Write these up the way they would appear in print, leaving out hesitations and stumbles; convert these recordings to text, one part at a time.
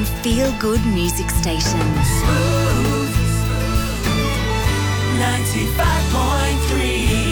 feel-good music station. Smooth 95.3.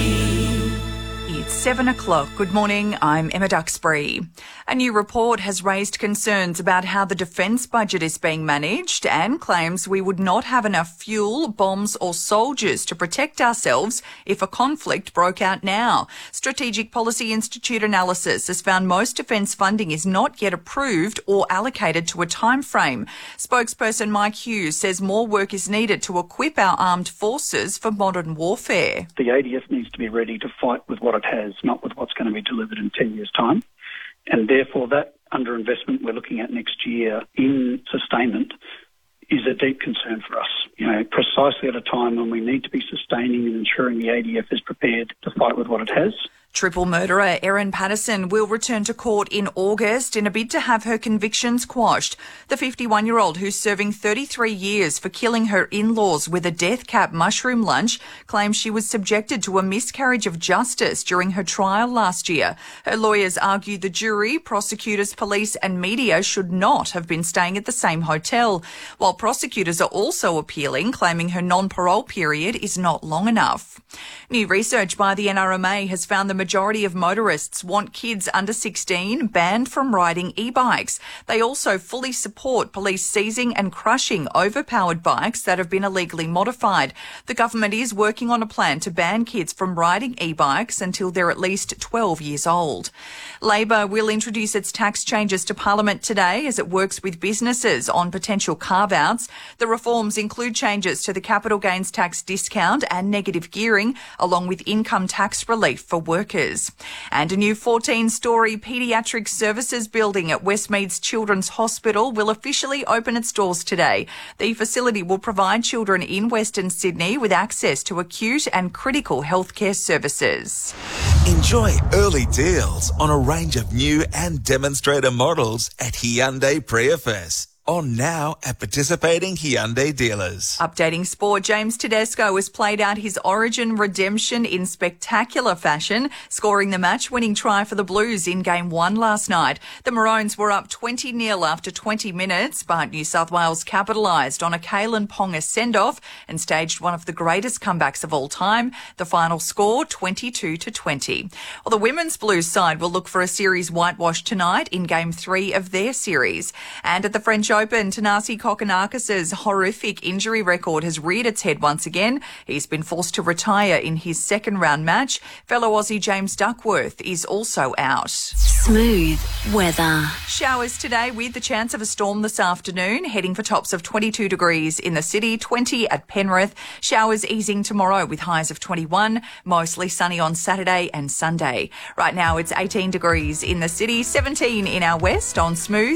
It's 7 o'clock. Good morning, I'm Emma Duxbury. A new report has raised concerns about how the defence budget is being managed and claims we would not have enough fuel, bombs or soldiers to protect ourselves if a conflict broke out now. Strategic Policy Institute analysis has found most defence funding is not yet approved or allocated to a time frame. Spokesperson Mike Hughes says more work is needed to equip our armed forces for modern warfare. The ADF needs to be ready to fight with what it has, not with what's going to be delivered in 10 years' time. And therefore, that underinvestment we're looking at next year in sustainment is a deep concern for us. Precisely at a time when we need to be sustaining and ensuring the ADF is prepared to fight with what it has. Triple murderer Erin Patterson will return to court in August in a bid to have her convictions quashed. The 51-year-old, who's serving 33 years for killing her in-laws with a death cap mushroom lunch, claims she was subjected to a miscarriage of justice during her trial last year. Her lawyers argue the jury, prosecutors, police and media should not have been staying at the same hotel, while prosecutors are also appealing, claiming her non-parole period is not long enough. New research by the NRMA has found the majority of motorists want kids under 16 banned from riding e-bikes. They also fully support police seizing and crushing overpowered bikes that have been illegally modified. The government is working on a plan to ban kids from riding e-bikes until they're at least 12 years old. Labor will introduce its tax changes to Parliament today as it works with businesses on potential carve-outs. The reforms include changes to the capital gains tax discount and negative gearing, along with income tax relief for workers. And a new 14-storey paediatric services building at Westmead's Children's Hospital will officially open its doors today. The facility will provide children in Western Sydney with access to acute and critical healthcare services. Enjoy early deals on a range of new and demonstrator models at Hyundai Prius. On now at participating Hyundai dealers. Updating sport, James Tedesco has played out his Origin redemption in spectacular fashion, scoring the match-winning try for the Blues in Game 1 last night. The Maroons were up 20-0 after 20 minutes, but New South Wales capitalised on a Kalen Ponga send-off and staged one of the greatest comebacks of all time. The final score, 22-20. Well, the women's Blues side will look for a series whitewash tonight in Game 3 of their series. And at the French Open, Thanasi Kokkinakis' horrific injury record has reared its head once again. He's been forced to retire in his second-round match. Fellow Aussie James Duckworth is also out. Smooth weather. Showers today with the chance of a storm this afternoon, heading for tops of 22 degrees in the city, 20 at Penrith. Showers easing tomorrow with highs of 21, mostly sunny on Saturday and Sunday. Right now it's 18 degrees in the city, 17 in our west on Smooth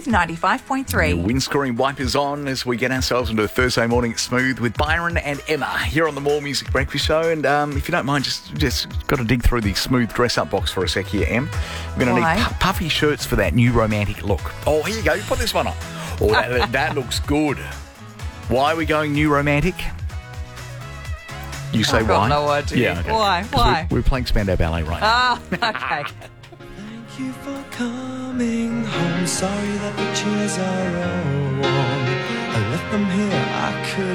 95.3. Windscreen wipers on as we get ourselves into a Thursday morning at Smooth with Byron and Emma here on the More Music Breakfast Show. And if you don't mind, just got to dig through the Smooth dress-up box for a sec here, Em. We're going to need puffy shirts for that new romantic look. Oh, here you go. Put this one on. Oh, that looks good. Why are we going new romantic? You say I've why? got no idea. Yeah, okay. Why? We're playing Spandau Ballet right now. Oh, okay. Thank you for coming home. Sorry that the chairs are all warm. I left them here. I could